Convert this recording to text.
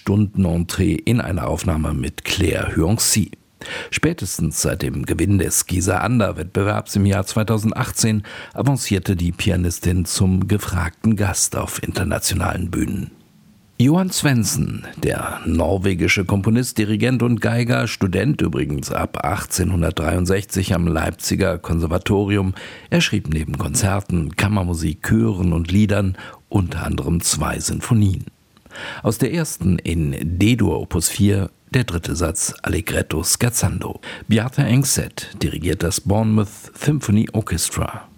Stunden-Entree in einer Aufnahme mit Claire Huancy. Spätestens seit dem Gewinn des Gisa-Anda-Wettbewerbs im Jahr 2018 avancierte die Pianistin zum gefragten Gast auf internationalen Bühnen. Johan Svendsen, der norwegische Komponist, Dirigent und Geiger, Student übrigens ab 1863 am Leipziger Konservatorium, er schrieb neben Konzerten, Kammermusik, Chören und Liedern unter anderem 2 Sinfonien. Aus der ersten in D-Dur Opus 4 der 3. Satz Allegretto scherzando. Bjarte Engset dirigiert das Bournemouth Symphony Orchestra.